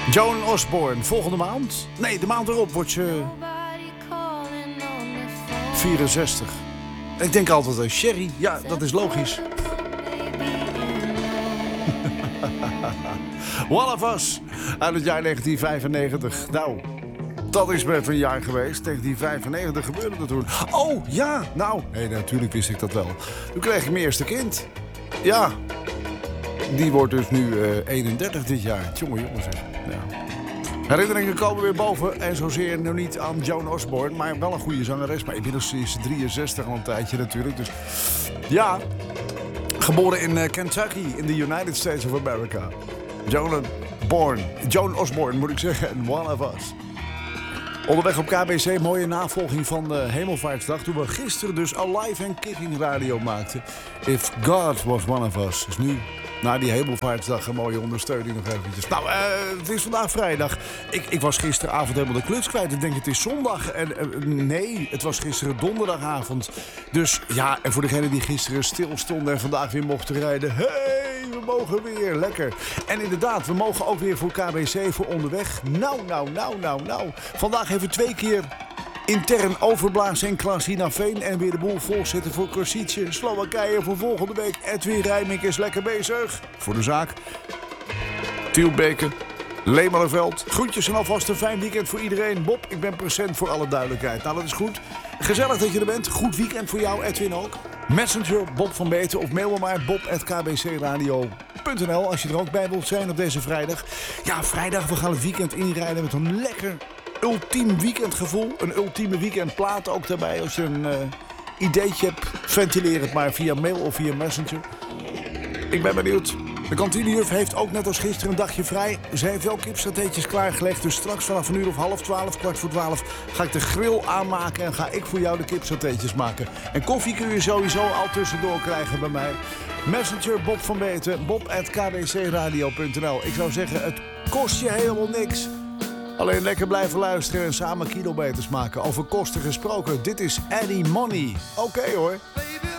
Joan Osborne, volgende maand? Nee, de maand erop wordt ze 64. Ik denk altijd aan Sherry. Ja, dat is logisch. One of Us uit het jaar 1995. Nou, dat is met een jaar geweest. 1995 gebeurde dat toen. Oh, ja, nou. Nee, natuurlijk wist ik dat wel. Toen kreeg ik mijn eerste kind. Ja. Die wordt dus nu 31 dit jaar. Jongen, zeg. Ja. Herinneringen komen weer boven. En zozeer nog niet aan Joan Osborne. Maar wel een goede zangeres. Maar inmiddels is ze 63 al een tijdje natuurlijk. Dus ja. Geboren in Kentucky in de United States of America. Joan Osborne moet ik zeggen. En One of Us. Onderweg op KBC, mooie navolging van de Hemelvaartsdag. Toen we gisteren dus Alive and Kicking radio maakten. If God was one of us. Dus nu, na die Hemelvaartsdag, een mooie ondersteuning nog eventjes. Nou, het is vandaag vrijdag. Ik was gisteravond helemaal de kluts kwijt. Ik denk het is zondag. Nee, het was gisteren donderdagavond. Dus ja, en voor degenen die gisteren stil stonden en vandaag weer mochten rijden. Hey, we mogen weer. Lekker. En inderdaad, we mogen ook weer voor KBC voor onderweg. Nou. Vandaag even 2 keer intern overblazen in Klaasina-Veen. En weer de boel volzetten voor Košice. Slowakije voor volgende week. Edwin Rijmink is lekker bezig. Voor de zaak. Tielbeke. Leemelenveld. Groetjes en alvast een fijn weekend voor iedereen. Bob, ik ben present voor alle duidelijkheid. Nou, dat is goed. Gezellig dat je er bent. Goed weekend voor jou, Edwin ook. Messenger, Bob van Beeten of mail me maar bob@kbcradio.nl als je er ook bij wilt zijn op deze vrijdag. Ja, vrijdag, we gaan het weekend inrijden met een lekker ultiem weekendgevoel. Een ultieme weekendplaat ook daarbij. Als je een ideetje hebt, ventileer het maar via mail of via Messenger. Ik ben benieuwd. De kantinejuf heeft ook net als gisteren een dagje vrij. Ze heeft wel kipsatéetjes klaargelegd. Dus straks vanaf 1 uur of 11:30, 11:15... ga ik de grill aanmaken en ga ik voor jou de kipsatéetjes maken. En koffie kun je sowieso al tussendoor krijgen bij mij. Messenger Bob van Beeten, bob@kbcradio.nl. Ik zou zeggen, het kost je helemaal niks. Alleen lekker blijven luisteren en samen kilometers maken. Over kosten gesproken, dit is Eddie Money. Oké hoor.